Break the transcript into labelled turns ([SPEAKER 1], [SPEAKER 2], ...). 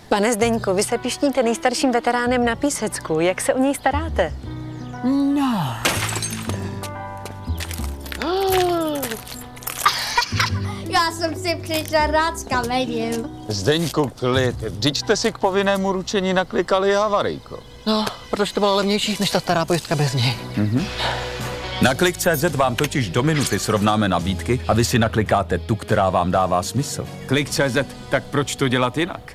[SPEAKER 1] Pane Zdeňku, vy se pišníte nejstarším veteránem na Písecku. Jak se o něj staráte?
[SPEAKER 2] No.
[SPEAKER 3] Já jsem si přišla rád s kamením.
[SPEAKER 4] Zdeňku, klid. Vždyť jste si k povinnému ručení naklikali havarijko.
[SPEAKER 2] No, protože to bylo levnější než ta stará pojistka bez něj.
[SPEAKER 5] Na Klik.cz vám totiž do minuty srovnáme nabídky a vy si naklikáte tu, která vám dává smysl.
[SPEAKER 4] Klik.cz, tak proč to dělat jinak?